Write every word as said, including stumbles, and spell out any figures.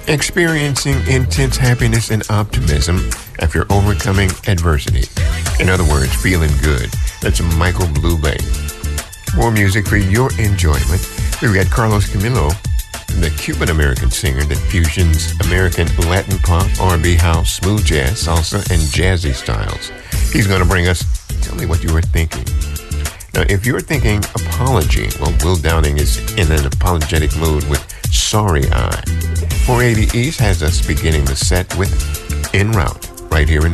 Experiencing intense happiness and optimism after overcoming adversity. In other words, feeling good. That's Michael Bublé. More music for your enjoyment. We've got Carlos Camilo, the Cuban-American singer that fusions American Latin pop, R and B, house, smooth jazz, salsa, and jazzy styles. He's going to bring us Tell Me What You Were Thinking. Now, if you're thinking apology, well, Will Downing is in an apologetic mood with Sorry I. four eighty East has us beginning the set with En Route right here in